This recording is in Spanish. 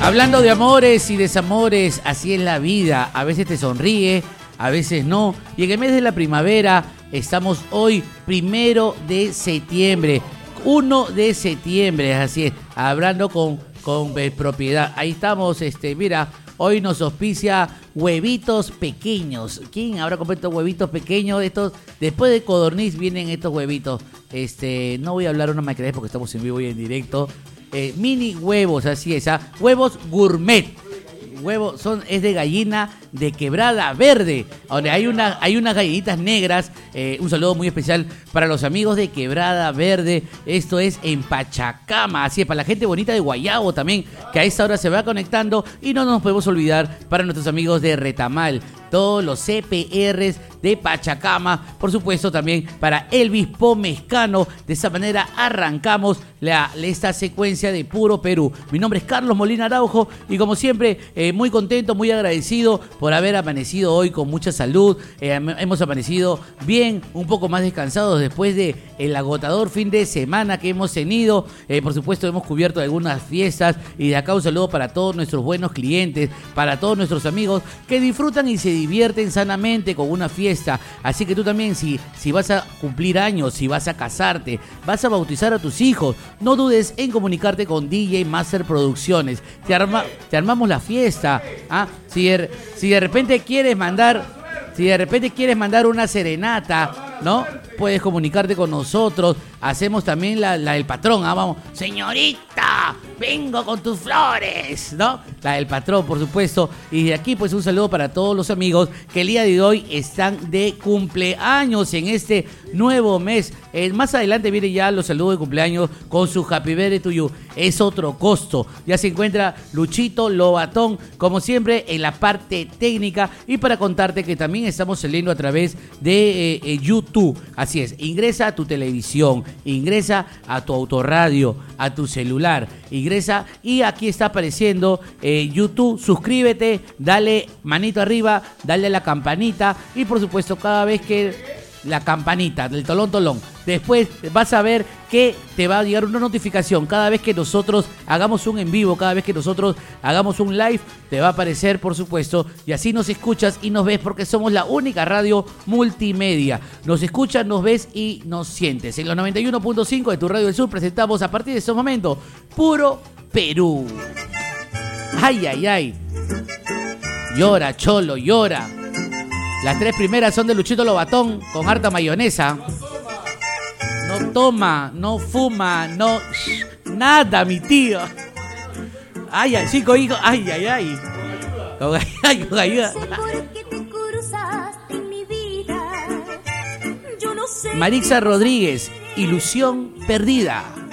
Hablando de amores y desamores, así es la vida. A veces te sonríe, a veces no. Y en el mes de la primavera estamos hoy, 1 de septiembre. 1 de septiembre, así es. Hablando con propiedad. Ahí estamos, mira, hoy nos auspicia Huevitos Pequeños. ¿Quién habrá comprado estos huevitos pequeños? Estos, después de Codorniz vienen estos huevitos. No voy a hablar una macredez porque estamos en vivo y en directo. Mini huevos, así es, huevos gourmet. Es de gallina de Quebrada Verde, donde hay unas gallinitas negras. Un saludo muy especial para los amigos de Quebrada Verde. Esto es en Pachacama, así es, para la gente bonita de Guayabo también, que a esta hora se va conectando. Y no nos podemos olvidar para nuestros amigos de Retamal, todos los CPRs de Pachacama, por supuesto también para Elvis Pomezcano. De esa manera arrancamos esta secuencia de Puro Perú. Mi nombre es Carlos Molina Araujo y como siempre muy contento, muy agradecido por haber amanecido hoy con mucha salud. Hemos amanecido bien, un poco más descansados después de el agotador fin de semana que hemos tenido. Por supuesto hemos cubierto algunas fiestas y de acá un saludo para todos nuestros buenos clientes, para todos nuestros amigos que disfrutan y se divierten sanamente con una fiesta. Así que tú también, si vas a cumplir años, si vas a casarte, vas a bautizar a tus hijos, no dudes en comunicarte con DJ Master Producciones. Te armamos la fiesta. Si de repente quieres mandar una serenata, ¿no? Puedes comunicarte con nosotros. Hacemos también la del patrón, vamos, señorita, vengo con tus flores, ¿no? La del patrón, por supuesto. Y de aquí, pues, un saludo para todos los amigos que el día de hoy están de cumpleaños en este nuevo mes. Más adelante viene ya los saludos de cumpleaños con su Happy Birthday to You. Es otro costo. Ya se encuentra Luchito Lobatón, como siempre, en la parte técnica. Y para contarte que también estamos saliendo a través de YouTube. Así es, ingresa a tu televisión, ingresa a tu autorradio, a tu celular, ingresa y aquí está apareciendo YouTube. Suscríbete, dale manito arriba, dale a la campanita y por supuesto cada vez que la campanita del tolón, después vas a ver que te va a llegar una notificación cada vez que nosotros hagamos un en vivo, cada vez que nosotros hagamos un live, te va a aparecer, por supuesto, y así nos escuchas y nos ves porque somos la única radio multimedia. Nos escuchas, nos ves y nos sientes. En los 91.5 de tu Radio del Sur presentamos a partir de estos momentos Puro Perú. Ay, ay, ay. Llora, cholo, llora. Las 3 primeras son de Luchito Lobatón con harta mayonesa. No toma, no fuma, no nada, mi tío. Ay, ay, 5 hijos. Ay, ay, ay. Con ayuda. Marixa Rodríguez, Ilusión Perdida.